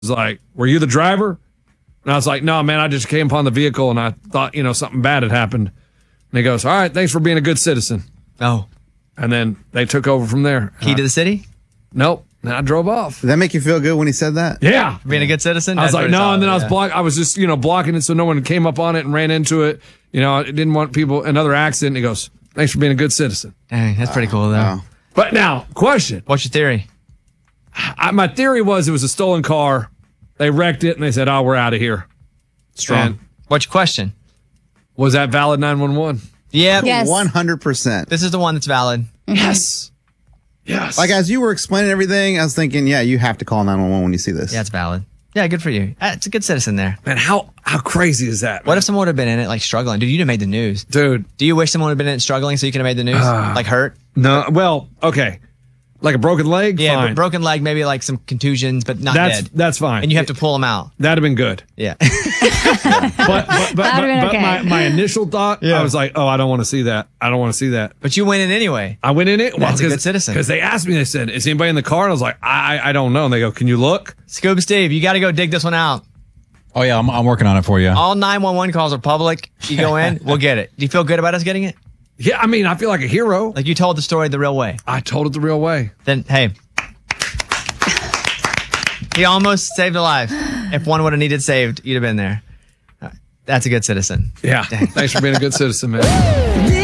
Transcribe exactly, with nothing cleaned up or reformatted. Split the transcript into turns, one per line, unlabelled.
was like, were you the driver? And I was like, no, man, I just came upon the vehicle and I thought, you know, something bad had happened. And he goes, all right, thanks for being a good citizen.
Oh.
And then they took over from there.
Key to the city?
Nope. And I drove off.
Did that make you feel good when he said that?
Yeah.
Being a good citizen?
I was
That's
like,
pretty
no,
solid,
and then I was
yeah.
block. I was just, you know, blocking it so no one came up on it and ran into it. You know, I didn't want people, another accident. He goes, thanks for being a good citizen.
Dang, that's pretty cool, though.
Wow.
But now, question.
What's your theory?
I, my theory was it was a stolen car. They wrecked it and they said, oh, we're out of here.
Strong.
And
What's your question?
was that valid nine one one?
Yeah.
Yes.
one hundred percent.
This is the one that's valid.
Yes. Yes.
Like, as you were explaining everything, I was thinking, yeah, you have to call nine one one when you see this.
Yeah, it's valid. Yeah, good for you. Uh, It's a good citizen there.
Man, how, how crazy is that?
What if someone would have been in it, like, struggling? Dude, you'd have made the news.
Dude.
Do you wish someone would have been in it struggling so you could have made the news?
Uh,
like, hurt?
No, well, okay. Like a broken leg?
Yeah,
Fine.
but broken leg, maybe like some contusions, but not
That's,
dead.
that's fine.
And you have to pull them out.
That'd have been good.
Yeah.
But, but, but, but,
That'd have been
but
okay.
my, my initial thought,
Yeah.
I was like, oh, I don't want to see that. I don't want to see that.
But you went in anyway.
I went in it.
That's a good citizen.
Because they asked me, they said, is anybody in the car? And I was like, I, I don't know. And they go, can you look?
Scuba Steve, you got to go dig this one out.
Oh, yeah, I'm, I'm working on it for you.
All nine one one calls are public. You go in, we'll get it. Do you feel good about us getting it?
Yeah, I mean, I feel like a hero.
Like you told the story the real way.
I told it the real way.
Then, hey. He almost saved a life. If one would have needed saved, you'd have been there. That's a good citizen.
Yeah. Thanks for being a good citizen, man.